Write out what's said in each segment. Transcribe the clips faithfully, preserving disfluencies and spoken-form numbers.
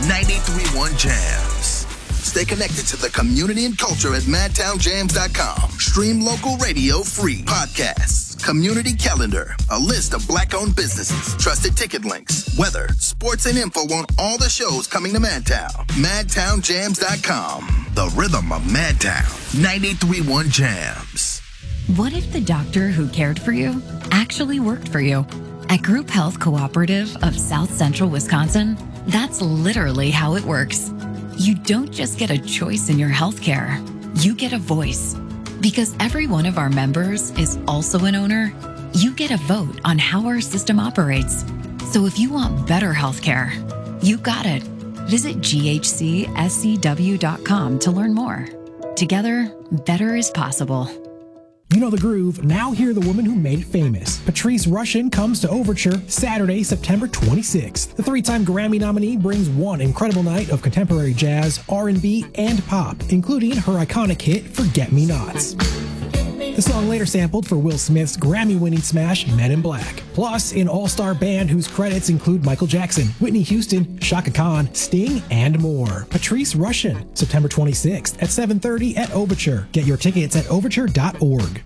ninety-three point one Jams. Stay connected to the community and culture at madtown jams dot com. Stream local radio free. Podcasts, community calendar, a list of black-owned businesses, trusted ticket links, weather, sports, and info on all the shows coming to Madtown. madtown jams dot com. The rhythm of Madtown. ninety-three point one Jams. What if the doctor who cared for you actually worked for you? At Group Health Cooperative of South Central Wisconsin, that's literally how it works. You don't just get a choice in your healthcare, you get a voice. Because every one of our members is also an owner, you get a vote on how our system operates. So if you want better healthcare, you got it. Visit G H C S C W dot com to learn more. Together, better is possible. You know the groove. Now hear the woman who made it famous. Patrice Rushen comes to Overture Saturday, September twenty-sixth. The three-time Grammy nominee brings one incredible night of contemporary jazz, R and B, and pop, including her iconic hit, Forget Me Nots. The song later sampled for Will Smith's Grammy-winning smash, Men in Black. Plus, an all-star band whose credits include Michael Jackson, Whitney Houston, Chaka Khan, Sting, and more. Patrice Rushen, September twenty-sixth at seven thirty at Overture. Get your tickets at overture dot org.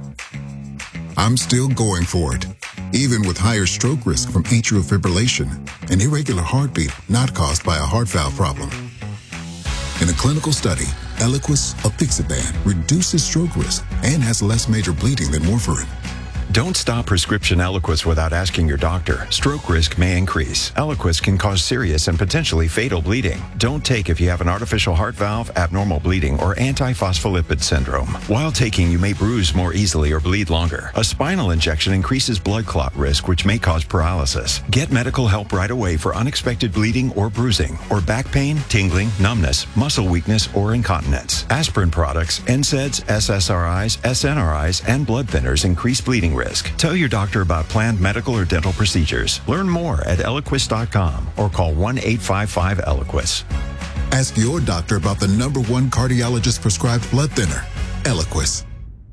I'm still going for it, even with higher stroke risk from atrial fibrillation, an irregular heartbeat not caused by a heart valve problem. In a clinical study, Eliquis apixaban reduces stroke risk and has less major bleeding than warfarin. Don't stop prescription Eliquis without asking your doctor. Stroke risk may increase. Eliquis can cause serious and potentially fatal bleeding. Don't take if you have an artificial heart valve, abnormal bleeding, or antiphospholipid syndrome. While taking, you may bruise more easily or bleed longer. A spinal injection increases blood clot risk, which may cause paralysis. Get medical help right away for unexpected bleeding or bruising, or back pain, tingling, numbness, muscle weakness, or incontinence. Aspirin products, N SAIDs, S S R Is, S N R Is, and blood thinners increase bleeding risk. Tell your doctor about planned medical or dental procedures. Learn more at eliquis dot com or call one eight five five Eliquis. Ask your doctor about the number one cardiologist prescribed blood thinner, Eliquis.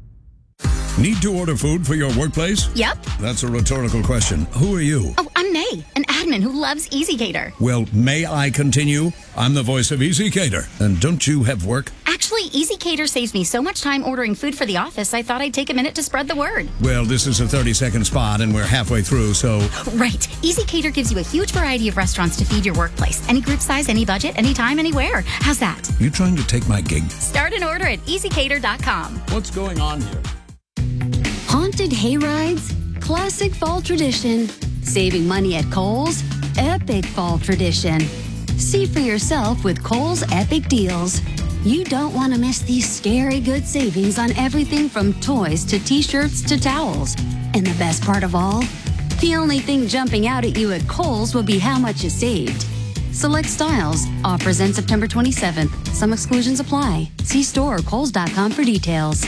Need to order food for your workplace? Yep. That's a rhetorical question. Who are you? Oh, I'm May, an admin who loves EasyCater. Well, may I continue? I'm the voice of EasyCater. And don't you have work? Actually, EasyCater saves me so much time ordering food for the office, I thought I'd take a minute to spread the word. Well, this is a thirty-second spot, and we're halfway through, so... Right. EasyCater gives you a huge variety of restaurants to feed your workplace. Any group size, any budget, anytime, anywhere. How's that? You trying to take my gig? Start an order at easy cater dot com. What's going on here? Haunted hayrides, classic fall tradition. Saving money at Kohl's, epic fall tradition. See for yourself with Kohl's Epic Deals. You don't want to miss these scary good savings on everything from toys to t-shirts to towels. And the best part of all, the only thing jumping out at you at Kohl's will be how much you saved. Select styles. Offers end September twenty-seventh. Some exclusions apply. See store or kohls dot com for details.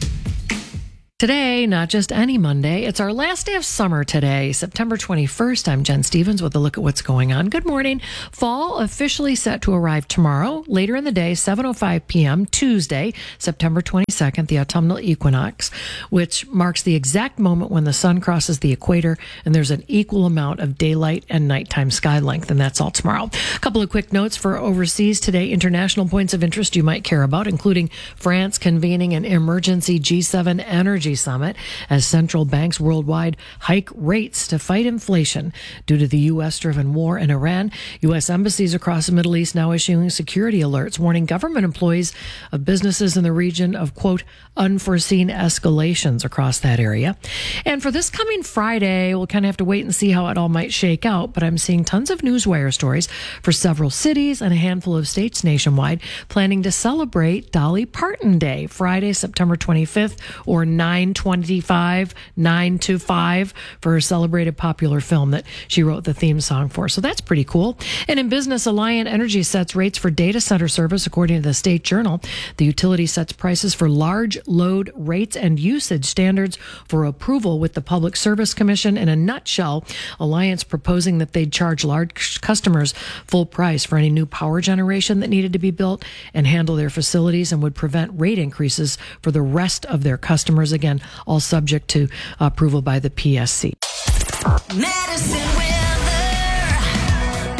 Today, not just any Monday, it's our last day of summer today, September twenty-first. I'm Jen Stevens with a look at what's going on. Good morning. Fall officially set to arrive tomorrow. Later in the day, seven oh five p.m., Tuesday, September twenty-second, the autumnal equinox, which marks the exact moment when the sun crosses the equator and there's an equal amount of daylight and nighttime sky length, and that's all tomorrow. A couple of quick notes for overseas today. International points of interest you might care about, including France convening an emergency G seven energy summit as central banks worldwide hike rates to fight inflation due to the U S-driven war in Iran. U S embassies across the Middle East now issuing security alerts, warning government employees of businesses in the region of, quote, unforeseen escalations across that area. And for this coming Friday, we'll kind of have to wait and see how it all might shake out, but I'm seeing tons of newswire stories for several cities and a handful of states nationwide planning to celebrate Dolly Parton Day, Friday, September twenty-fifth, or nine twenty-five, nine to five, for her celebrated popular film that she wrote the theme song for. So that's pretty cool. And in business, Alliant Energy sets rates for data center service according to the State Journal. The utility sets prices for large load rates and usage standards for approval with the Public Service Commission. In a nutshell, Alliant's proposing that they'd charge large customers full price for any new power generation that needed to be built and handle their facilities, and would prevent rate increases for the rest of their customers. Again, all subject to approval by the P S C. Medicine weather.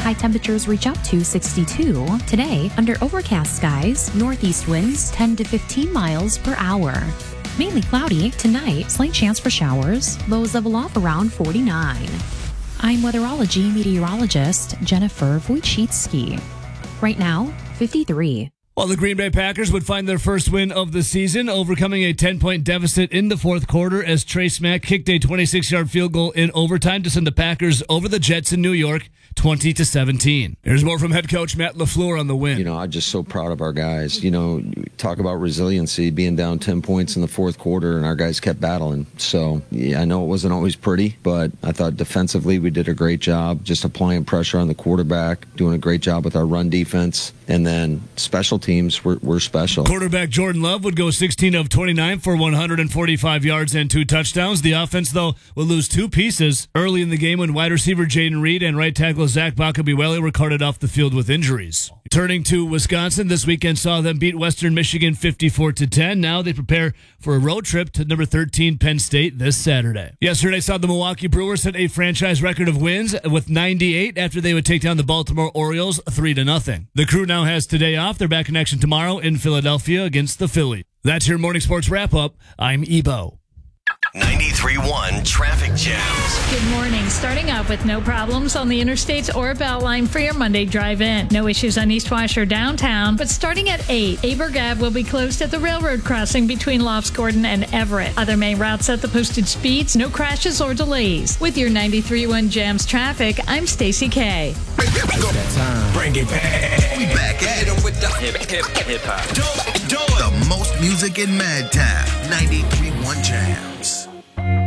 High temperatures reach up to sixty-two. Today, under overcast skies, northeast winds ten to fifteen miles per hour. Mainly cloudy. Tonight, slight chance for showers. Lows level off around forty-nine. I'm weatherology meteorologist Jennifer Wojcicki. Right now, fifty-three. Well, the Green Bay Packers would find their first win of the season, overcoming a ten-point deficit in the fourth quarter as Trace Mack kicked a twenty-six-yard field goal in overtime to send the Packers over the Jets in New York, twenty to seventeen. Here's more from head coach Matt LaFleur on the win. You know, I'm just so proud of our guys. You know, talk about resiliency, being down ten points in the fourth quarter, and our guys kept battling. So, yeah, I know it wasn't always pretty, but I thought defensively we did a great job just applying pressure on the quarterback, doing a great job with our run defense, and then special teams. Teams were, were special. Quarterback Jordan Love would go sixteen of twenty-nine for one hundred forty-five yards and two touchdowns. The offense, though, will lose two pieces early in the game when wide receiver Jaden Reed and right tackle Zach Bakabiwele were carted off the field with injuries. Turning to Wisconsin, this weekend saw them beat Western Michigan fifty-four to ten. Now they prepare for a road trip to number thirteen Penn State this Saturday. Yesterday saw the Milwaukee Brewers set a franchise record of wins with ninety-eight after they would take down the Baltimore Orioles three to nothing. The Crew now has today off. They're back in action tomorrow in Philadelphia against the Phillies. That's your morning sports wrap up. I'm Ebo. ninety-three point one Traffic Jams. Good morning. Starting off with no problems on the interstates or Beltline for your Monday drive-in. No issues on East Wash or downtown, but starting at eight, Aberg Ave will be closed at the railroad crossing between Lofts Gordon and Everett. Other main routes at the posted speeds, no crashes or delays. With your ninety-three point one Jams traffic, I'm Stacey K. Bring it back. We back at it with the hip hip hip hop. The most music in Madtown. ninety-three point one Jams.